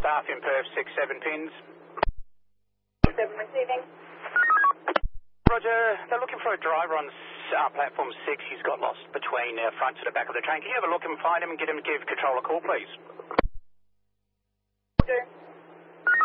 Staff in Perth, 6-7 pins. 7 receiving. Roger, they're looking for a driver on platform 6. He's got lost between front to the back of the train. Can you have a look and find him and get him to give control a call, please? Okay.